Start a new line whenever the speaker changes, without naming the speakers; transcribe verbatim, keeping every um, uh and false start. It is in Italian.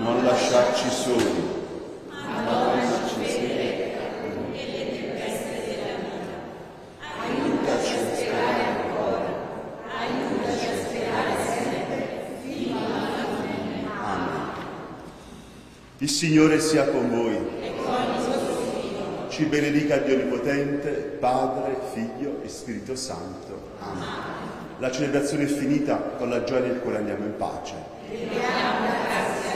non lasciarci soli,
ma donaci speranza nelle tempeste della vita. Aiutaci a sperare ancora, aiutaci a sperare sempre, fino alla fine.
Amen. Il Signore sia con voi.
E con il vostro Figlio.
Ci benedica Dio Onnipotente, Padre, Figlio e Spirito Santo. Amen. La celebrazione è finita, con la gioia del cuore andiamo in pace.
Preghiamo la grazia